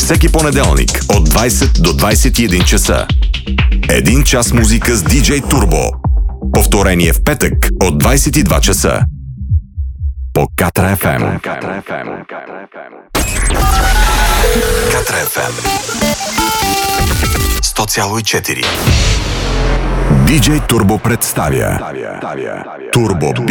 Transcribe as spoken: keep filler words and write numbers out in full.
Всеки понеделник от двайсет до двайсет и един часа. Един час музика с диджей Турбо. Повторение в петък от двайсет и два часа. По Катра еф ем. Катра еф ем. Катра еф ем. сто цяло и четири. диджей Турбо представя Турбо